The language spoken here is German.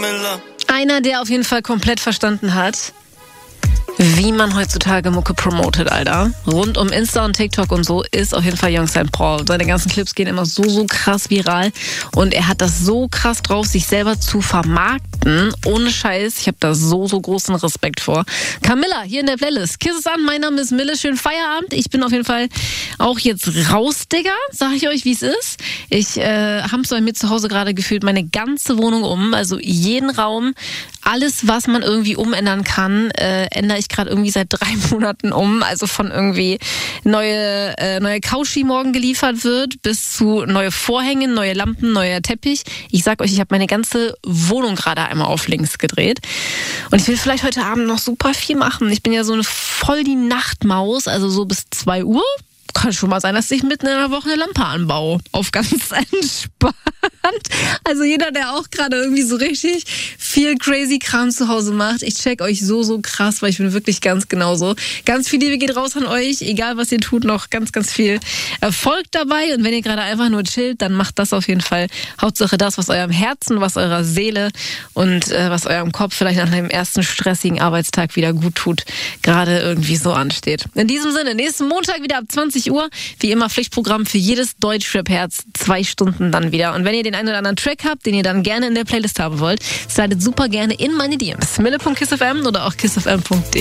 Camilla. Einer, der auf jeden Fall komplett verstanden hat, wie man heutzutage Mucke promotet, Alter. Rund um Insta und TikTok und so ist auf jeden Fall Young St. Paul. Seine ganzen Clips gehen immer so krass viral. Und er hat das so krass drauf, sich selber zu vermarkten. Ohne Scheiß, ich habe da so großen Respekt vor. Camilla, hier in der Playlist. Kisses an, mein Name ist Mille. Schönen Feierabend. Ich bin auf jeden Fall auch jetzt raus, Digga. Sag ich euch, wie es ist. Ich hab's bei mir zu Hause gerade gefühlt meine ganze Wohnung um. Also jeden Raum, alles, was man irgendwie umändern kann, ändere ich gerade irgendwie seit 3 Monaten um. Also von irgendwie neue Couch, die morgen geliefert wird, bis zu neue Vorhänge, neue Lampen, neuer Teppich. Ich sag euch, ich habe meine ganze Wohnung gerade einmal auf links gedreht. Und ich will vielleicht heute Abend noch super viel machen. Ich bin ja so eine voll die Nachtmaus, also so bis 2 Uhr. Kann schon mal sein, dass ich mitten in der Woche eine Lampe anbaue. Auf ganz entspannt. Also jeder, der auch gerade irgendwie so richtig viel crazy Kram zu Hause macht, ich check euch so krass, weil ich bin wirklich ganz genauso. Ganz viel Liebe geht raus an euch, egal was ihr tut, noch ganz viel Erfolg dabei. Und wenn ihr gerade einfach nur chillt, dann macht das auf jeden Fall. Hauptsache das, was eurem Herzen, was eurer Seele und was eurem Kopf vielleicht nach einem ersten stressigen Arbeitstag wieder gut tut, gerade irgendwie so ansteht. In diesem Sinne, nächsten Montag wieder ab 20 Uhr, wie immer Pflichtprogramm für jedes Deutschrap-Herz, 2 Stunden dann wieder. Und wenn ihr den einen oder anderen Track habt, den ihr dann gerne in der Playlist haben wollt, slidet super gerne in meine DMs. Mille.kissfm oder auch kissfm.de.